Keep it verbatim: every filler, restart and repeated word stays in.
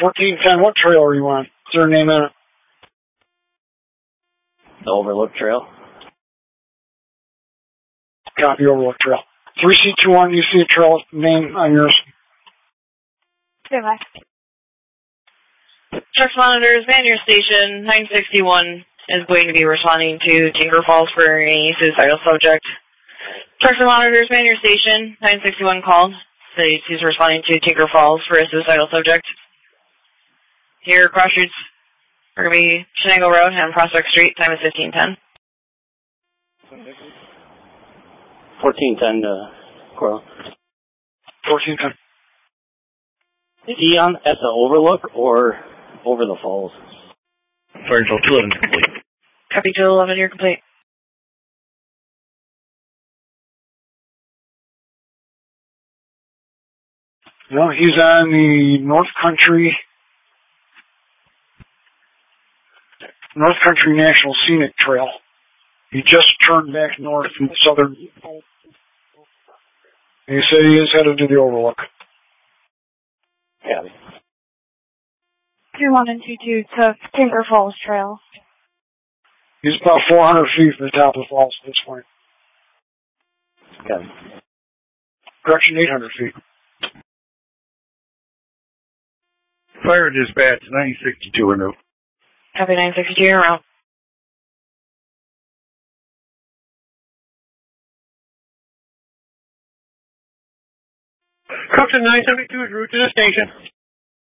fourteen ten, what trail are you on? Is there a name in it? The Overlook Trail. Copy, Overlook Trail. three C two one, you see a trail name on yours? Okay, bye. Truck monitors, man your station, nine sixty-one is going to be responding to Tinker Falls for a suicidal subject. Truck monitors, man your station, nine sixty-one called. City is responding to Tinker Falls for a suicidal subject. Your cross streets are going to be Shenango Road and Prospect Street, time is fifteen ten. fourteen ten, uh, Coral. fourteen ten. Is he on at the Overlook or over the falls? Sorry, until two eleven is complete. Copy two eleven, you're complete. No, he's on the North Country, North Country National Scenic Trail. He just turned back north from the southern. And he said he is headed to the Overlook. Yeah. two one and two two to Tinker Falls Trail. He's about four hundred feet from the top of the falls at this point. Okay. Correction, eight hundred feet. Fire dispatch, nine sixty-two and out. Copy nine sixty-two, you're out. Cookson nine seventy-two is route to the station.